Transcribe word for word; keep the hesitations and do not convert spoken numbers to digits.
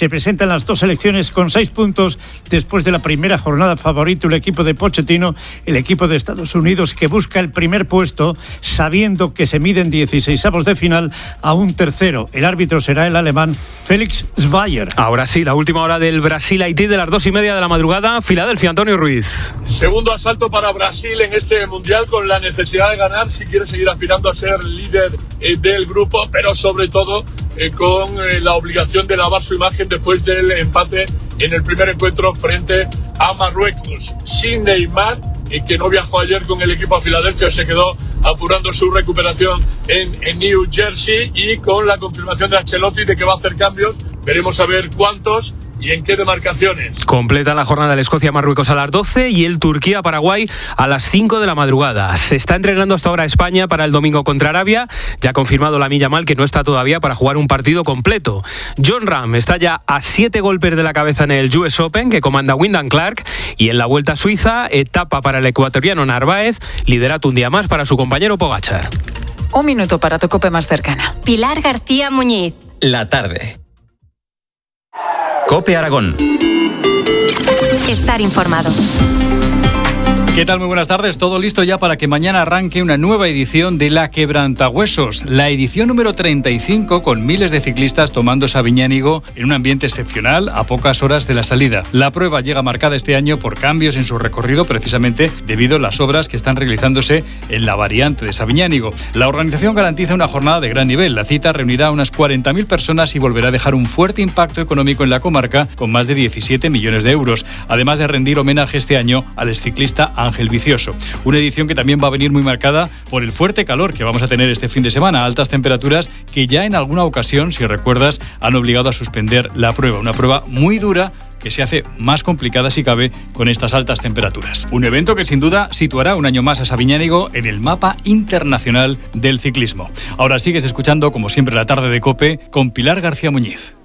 Se presentan las dos selecciones con seis puntos después de la primera jornada. Favorito el equipo de Pochettino, el equipo de Estados Unidos, que busca el primer puesto sabiendo que se miden dieciseisavos de final a un tercero. El árbitro será el alemán Felix Zweier. Ahora sí, la última hora del Brasil-Haití de las dos y media de la madrugada. Filadelfia, Antonio Ruiz. Segundo asalto para Brasil en este mundial, con la necesidad de ganar si quiere seguir aspirando a ser líder eh, del grupo, pero sobre todo eh, con eh, la obligación de lavar su imagen después del empate en el primer encuentro frente a Marruecos. Sin Neymar, eh, que no viajó ayer con el equipo a Filadelfia, se quedó apurando su recuperación en, en New Jersey, y con la confirmación de Ancelotti de que va a hacer cambios. Veremos a ver cuántos y en qué demarcaciones. Completa la jornada el Escocia-Marruecos a las doce y el Turquía-Paraguay a las cinco de la madrugada. Se está entrenando hasta ahora España para el domingo contra Arabia. Ya ha confirmado Lamine Yamal que no está todavía para jugar un partido completo. Jon Rahm está ya a siete golpes de la cabeza en el U S Open, que comanda Wyndham Clark. Y en la Vuelta a Suiza, etapa para el ecuatoriano Narváez, liderato un día más para su compañero Pogačar. Un minuto para tu COPE más cercana. Pilar García Muñiz. La tarde. COPE Aragón. Estar informado. ¿Qué tal? Muy buenas tardes. Todo listo ya para que mañana arranque una nueva edición de la Quebrantahuesos, la edición número treinta y cinco, con miles de ciclistas tomando Sabiñánigo en un ambiente excepcional a pocas horas de la salida. La prueba llega marcada este año por cambios en su recorrido, precisamente debido a las obras que están realizándose en la variante de Sabiñánigo. La organización garantiza una jornada de gran nivel. La cita reunirá a unas cuarenta mil personas y volverá a dejar un fuerte impacto económico en la comarca, con más de diecisiete millones de euros, además de rendir homenaje este año al exciclista Ángel Vicioso. Una edición que también va a venir muy marcada por el fuerte calor que vamos a tener este fin de semana, altas temperaturas que ya en alguna ocasión, si recuerdas, han obligado a suspender la prueba. Una prueba muy dura que se hace más complicada si cabe con estas altas temperaturas. Un evento que sin duda situará un año más a Sabiñánigo en el mapa internacional del ciclismo. Ahora sigues escuchando, como siempre, La Tarde de COPE con Pilar García Muñiz.